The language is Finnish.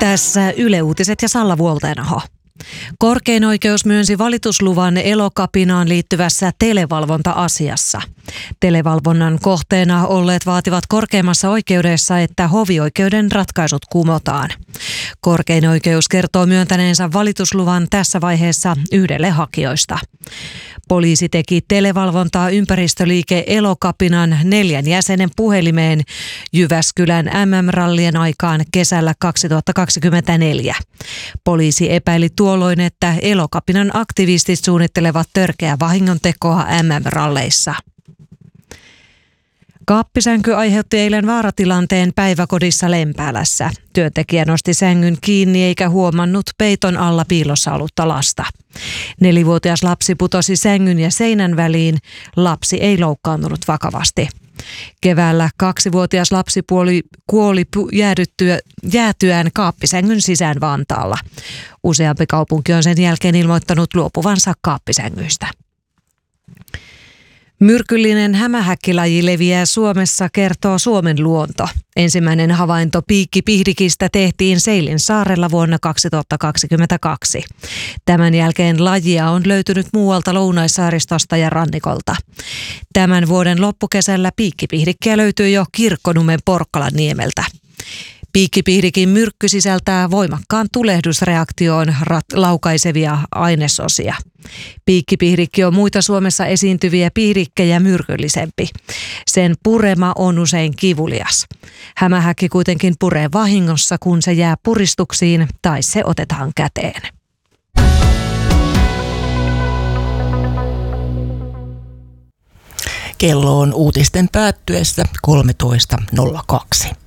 Tässä Yle Uutiset ja Salla Vuolteenaho. Korkein oikeus myönsi valitusluvan Elokapinaan liittyvässä televalvonta-asiassa. Televalvonnan kohteena olleet vaativat korkeimmassa oikeudessa, että hovioikeuden ratkaisut kumotaan. Korkein oikeus kertoo myöntäneensä valitusluvan tässä vaiheessa yhdelle hakijoista. Poliisi teki televalvontaa ympäristöliike Elokapinan 4 jäsenen puhelimeen Jyväskylän MM-rallien aikaan kesällä 2024. Poliisi epäili tuolloin, että Elokapinan aktivistit suunnittelevat törkeää vahingontekoa MM-ralleissa. Kaappisänky aiheutti eilen vaaratilanteen päiväkodissa Lempäälässä. Työntekijä nosti sängyn kiinni eikä huomannut peiton alla piilossa ollutta lasta. 4-vuotias lapsi putosi sängyn ja seinän väliin. Lapsi ei loukkaantunut vakavasti. Keväällä 2-vuotias lapsi kuoli jäätyään kaappisängyn sisään Vantaalla. Useampi kaupunki on sen jälkeen ilmoittanut luopuvansa kaappisängyistä. Myrkyllinen hämähäkkilaji leviää Suomessa, kertoo Suomen luonto. Ensimmäinen havainto piikkipihdikistä tehtiin Seilin saarella vuonna 2022. Tämän jälkeen lajia on löytynyt muualta Lounaissaaristosta ja rannikolta. Tämän vuoden loppukesällä piikkipihdikkiä löytyy jo Kirkkonummen Porkkalanniemeltä. Piikkipihdikin myrkky sisältää voimakkaan tulehdusreaktioon laukaisevia ainesosia. Piikkipihdikki on muita Suomessa esiintyviä pihdikkejä myrkyllisempi. Sen purema on usein kivulias. Hämähäkki kuitenkin puree vahingossa, kun se jää puristuksiin tai se otetaan käteen. Kello on uutisten päättyessä 13.02.